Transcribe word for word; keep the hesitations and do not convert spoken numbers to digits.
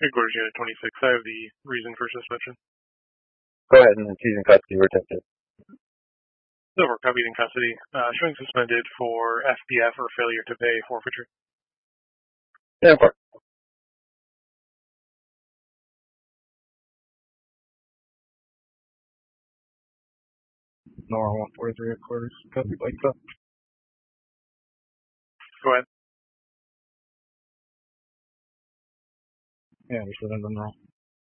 Headquarters Unit twenty-six, I have the reason for suspension. Go ahead and seize and custody were attempted. Over, copied in custody. Uh, showing suspended for F B F or failure to pay forfeiture. Yeah, of course. Nora one forty-three headquarters. Copy, lights up. Go ahead. Yeah, understood. I'm done now.